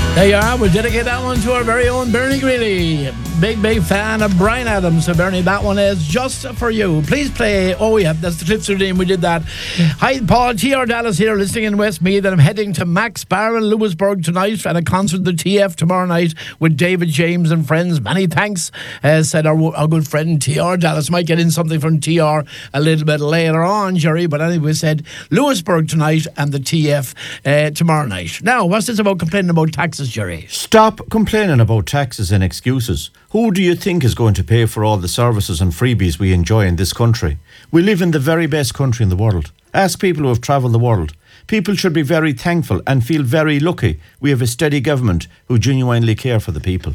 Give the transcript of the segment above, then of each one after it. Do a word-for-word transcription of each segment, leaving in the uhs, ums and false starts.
There you are. We'll dedicate that one to our very own Bernie Greeley. Big, big fan of Bryan Adams. So, Bernie, that one is just for you. Please play. Oh, yeah, that's the Cliffs of Doom. We did that. Hi, Paul. T R Dallas here, listening in Westmeath. And I'm heading to Max Bar in Lewisburg tonight and a concert at the T F tomorrow night with David James and friends. Many thanks, uh, said our, our good friend T R Dallas. Might get in something from T R a little bit later on, Jerry. But anyway, said Lewisburg tonight and the T F uh, tomorrow night. Now, what's this about complaining about taxes, Jerry? Stop complaining about taxes and excuses. Who do you think is going to pay for all the services and freebies we enjoy in this country? We live in the very best country in the world. Ask people who have travelled the world. People should be very thankful and feel very lucky we have a steady government who genuinely care for the people.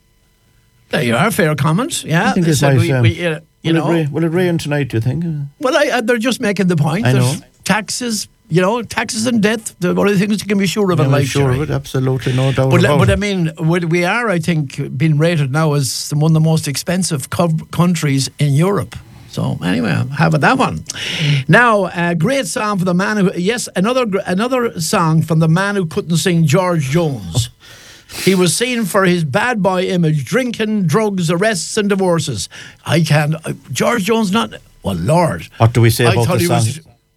There you are, fair comment. Yeah, I think it's said nice, we, um, we, uh, you will, know, it rain, will it rain tonight, do you think? Well, I, uh, they're just making the point I that know. taxes, you know, taxes and death, the only things you can be sure of in Yeah, life. sure Jerry. of it, absolutely, no doubt But, about but it. I mean, we we are, I think, being rated now as one of the most expensive co- countries in Europe. So anyway, how about that one? Now, a great song for the man who, yes, another gr- another song from the man who couldn't sing, George Jones. He was seen for his bad boy image, drinking, drugs, arrests and divorces. I can't, uh, George Jones not, well, Lord. What do we say I about thought the he song? was,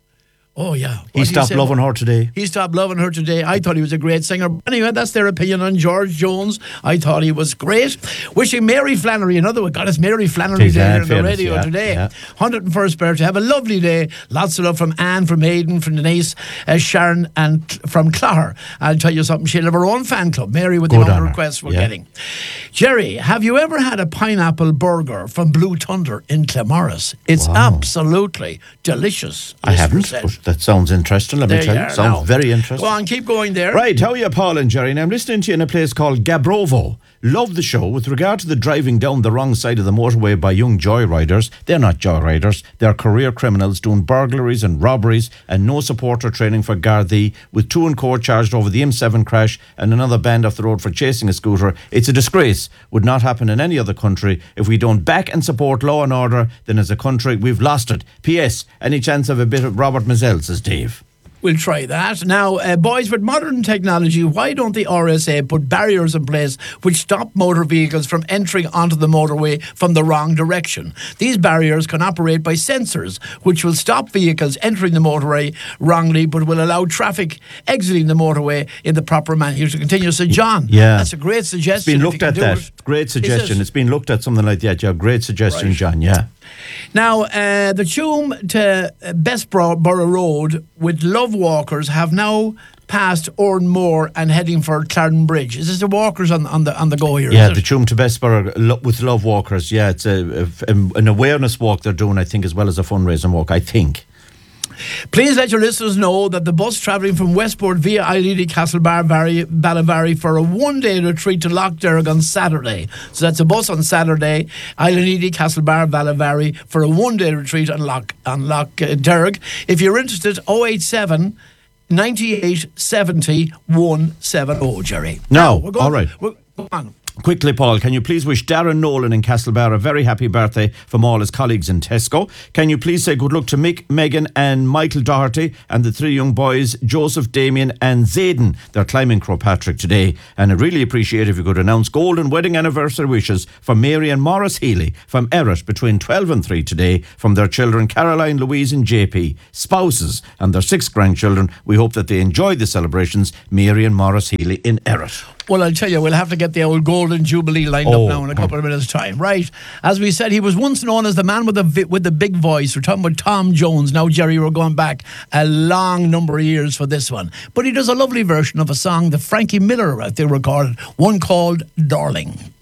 oh yeah. What He do you stopped say loving about- her today. He stopped loving her today. I thought he was a great singer. Anyway, that's their opinion on George Jones. I thought he was great. Wishing Mary Flannery, another one. God, it's Mary Flannery Tis, Day uh, here on the fairness, radio yeah, today. yeah. one hundred first birthday. Have a lovely day. Lots of love from Anne, from Aidan, from Denise, uh, Sharon, and Cl- from Clogher. I'll tell you something. She'll have her own fan club. Mary with the Good amount on of her. requests we're Yeah. getting. Jerry, have you ever had a pineapple burger from Blue Thunder in Claremorris? It's Wow. absolutely delicious. I listener haven't, said. but that sounds interesting, let me There tell you you. are Sounds now. very interesting. Go on, keep going there. Right, how are you, Paul and Jerry? Now, I'm listening to you in a place called Gabrovo. Love the show. With regard to the driving down the wrong side of the motorway by young joyriders, they're not joyriders. They're career criminals doing burglaries and robberies and no support or training for Gardaí, with two in court charged over the M seven crash and another banned off the road for chasing a scooter. It's a disgrace. Would not happen in any other country. If we don't back and support law and order, then as a country, we've lost it. P S. Any chance of a bit of Robert Mazzell, says Dave. We'll try that. Now, uh, boys, with modern technology, why don't the R S A put barriers in place which stop motor vehicles from entering onto the motorway from the wrong direction? These barriers can operate by sensors, which will stop vehicles entering the motorway wrongly, but will allow traffic exiting the motorway in the proper manner. To continue, so John, Yeah. that's a great suggestion. It's been if looked you can at do that. it. Great suggestion. it? It's been looked at, something like that. Yeah, great suggestion, Right. John. Yeah. Now, uh, the Tuam to uh, Bessborough Road with Love Walkers have now passed Oranmore and heading for Clarendon Bridge. Is this the walkers on, on the on the go here? Yeah, is the it? Tuam to Bessborough lo- with Love Walkers. Yeah, it's a, a, an awareness walk they're doing, I think, as well as a fundraising walk, I think. Please let your listeners know that the bus travelling from Westport via Eilidh Castlebar Ballavary for a one-day retreat to Loch Derg on Saturday. So that's a bus on Saturday, Eilidh Castlebar Ballavary for a one-day retreat on Loch, on Loch uh, Derg. If you're interested, oh eight seven, ninety-eight, seventy, one seventy, Jerry. No, Now, we're going, all right. We're, go on. Quickly, Paul, can you please wish Darren Nolan in Castlebar a very happy birthday from all his colleagues in Tesco? Can you please say good luck to Mick, Megan and Michael Doherty and the three young boys, Joseph, Damien and Zayden? They're climbing Croagh Patrick today. And I'd really appreciate if you could announce golden wedding anniversary wishes for Mary and Morris Healy from Errett between twelve and three today from their children Caroline, Louise and J P, spouses and their six grandchildren. We hope that they enjoy the celebrations. Mary and Morris Healy in Errett. Well, I'll tell you, we'll have to get the old Golden Jubilee lined Oh. up now in a couple of minutes' time. Right. As we said, he was once known as the man with the vi- with the big voice. We're talking about Tom Jones. Now, Jerry, we're going back a long number of years for this one. But he does a lovely version of a song that Frankie Miller out there recorded, one called Darling.